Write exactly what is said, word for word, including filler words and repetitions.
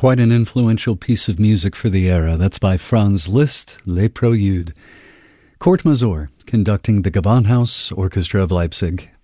Quite an influential piece of music for the era. That's by Franz Liszt, Les Préludes. Kurt Masur, conducting the Gewandhaus Orchestra of Leipzig.